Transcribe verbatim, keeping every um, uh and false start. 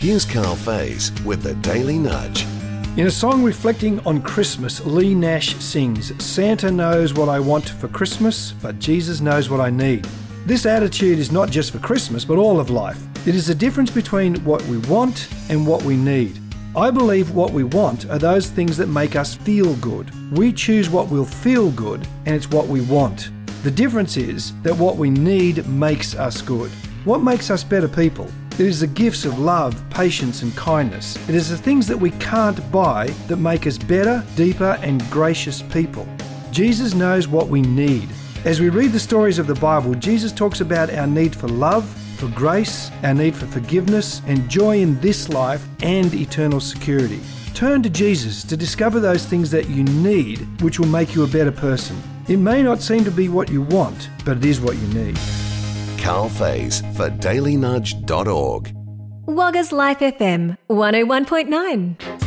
Here's Carl Faze with the Daily Nudge. In a song reflecting on Christmas, Lee Nash sings, "Santa knows what I want for Christmas, but Jesus knows what I need." This attitude is not just for Christmas, but all of life. It is the difference between what we want and what we need. I believe what we want are those things that make us feel good. We choose what will feel good, and it's what we want. The difference is that what we need makes us good. What makes us better people? It is the gifts of love, patience and kindness. It is the things that we can't buy that make us better, deeper and gracious people. Jesus knows what we need. As we read the stories of the Bible, Jesus talks about our need for love, for grace, our need for forgiveness and joy in this life and eternal security. Turn to Jesus to discover those things that you need, which will make you a better person. It may not seem to be what you want, but it is what you need. Carl Faze for daily nudge dot org. Wagga's Life F M one oh one point nine.